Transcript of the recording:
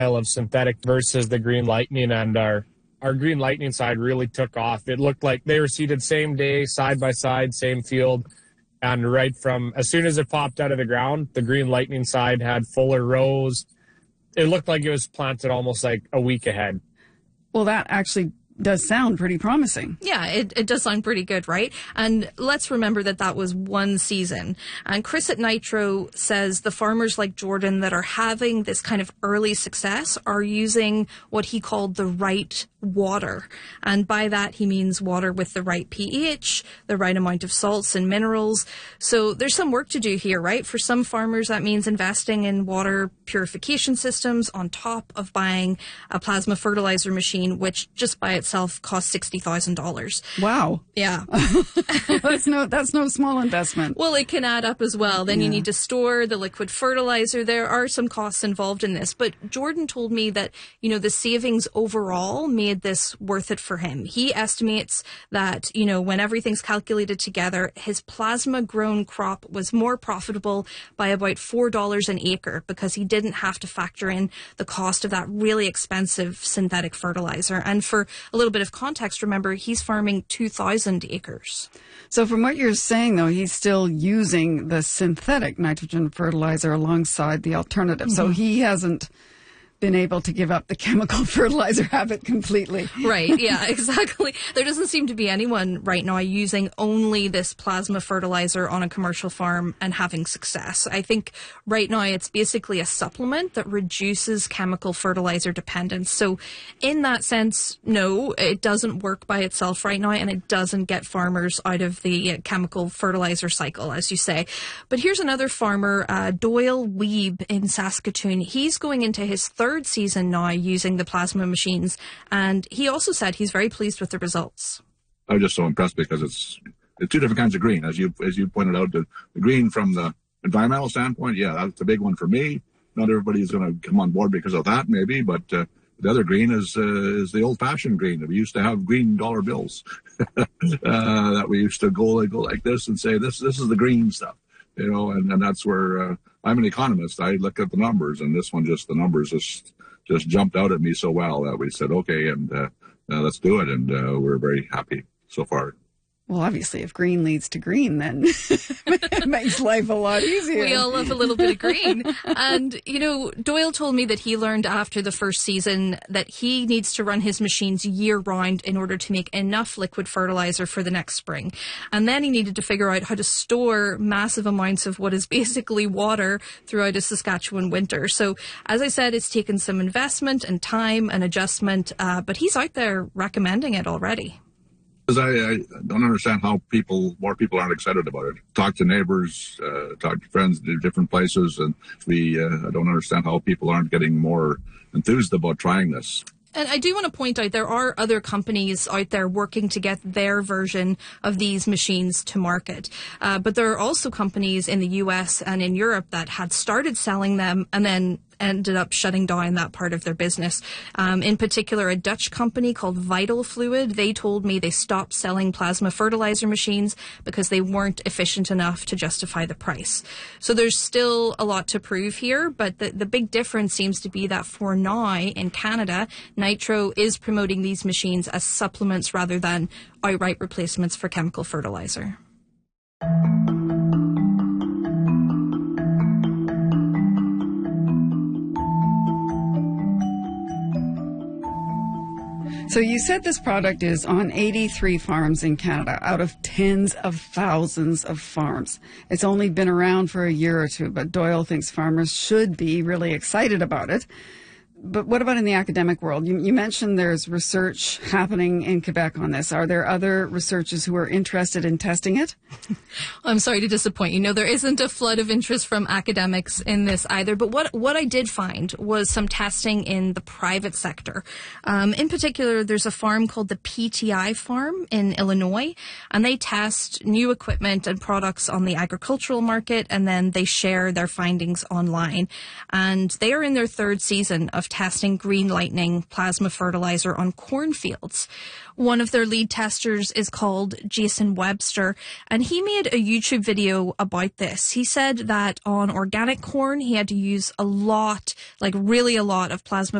of synthetic versus the Green Lightning, and our Green Lightning side really took off. It looked like they were seeded same day, side by side, same field. And right from as soon as it popped out of the ground, the Green Lightning side had fuller rows. It looked like it was planted almost like a week ahead. Well, that actually does sound pretty promising. Yeah, it does sound pretty good, right? And let's remember that that was one season. And Chris at Nitro says the farmers like Jordan that are having this kind of early success are using what he called the right water. And by that, he means water with the right pH, the right amount of salts and minerals. So there's some work to do here, right? For some farmers, that means investing in water purification systems on top of buying a plasma fertilizer machine, which just by itself costs $60,000. Wow. Yeah. That's no small investment. Well, it can add up as well. Then you need to store the liquid fertilizer. There are some costs involved in this. But Jordan told me that, the savings overall made this worth it for him. He estimates that, when everything's calculated together, his plasma grown crop was more profitable by about $4 an acre because he didn't have to factor in the cost of that really expensive synthetic fertilizer. And for a little bit of context, remember, he's farming 2,000 acres. So from what you're saying, though, he's still using the synthetic nitrogen fertilizer alongside the alternative. Mm-hmm. So he hasn't been able to give up the chemical fertilizer habit completely. Right, yeah, exactly. There doesn't seem to be anyone right now using only this plasma fertilizer on a commercial farm and having success. I think right now it's basically a supplement that reduces chemical fertilizer dependence. So in that sense, no, it doesn't work by itself right now, and it doesn't get farmers out of the chemical fertilizer cycle, as you say. But here's another farmer, Doyle Weeb in Saskatoon. He's going into his third season now using the plasma machines, and he also said he's very pleased with the results. I was just so impressed because it's two different kinds of green, as you pointed out. The green from the environmental standpoint, yeah, that's a big one for me. Not everybody's going to come on board because of that, maybe, but the other green is the old-fashioned green. We used to have green dollar bills that we used to go like this and say, this is the green stuff, and that's where I'm an economist. I look at the numbers, and this one, the numbers just jumped out at me so well that we said, okay, and let's do it. And we're very happy so far. Well, obviously, if green leads to green, then it makes life a lot easier. We all love a little bit of green. And, Doyle told me that he learned after the first season that he needs to run his machines year-round in order to make enough liquid fertilizer for the next spring. And then he needed to figure out how to store massive amounts of what is basically water throughout a Saskatchewan winter. So, as I said, it's taken some investment and time and adjustment, but he's out there recommending it already. I don't understand how more people aren't excited about it. Talk to neighbors, talk to friends in different places, and I don't understand how people aren't getting more enthused about trying this. And I do want to point out there are other companies out there working to get their version of these machines to market. But there are also companies in the US and in Europe that had started selling them and then ended up shutting down that part of their business. In particular, a Dutch company called Vital Fluid, they told me they stopped selling plasma fertilizer machines because they weren't efficient enough to justify the price. So there's still a lot to prove here, but the big difference seems to be that for now in Canada, Nitro is promoting these machines as supplements rather than outright replacements for chemical fertilizer. So you said this product is on 83 farms in Canada out of tens of thousands of farms. It's only been around for a year or two, but Doyle thinks farmers should be really excited about it. But what about in the academic world? You mentioned there's research happening in Quebec on this. Are there other researchers who are interested in testing it? I'm sorry to disappoint you. No, there isn't a flood of interest from academics in this either. But what I did find was some testing in the private sector. In particular, there's a farm called the PTI farm in Illinois, and they test new equipment and products on the agricultural market, and then they share their findings online. And they are in their third season of testing Green Lightning plasma fertilizer on cornfields. One of their lead testers is called Jason Webster, and he made a YouTube video about this. He said that on organic corn, he had to use a lot, like really a lot of plasma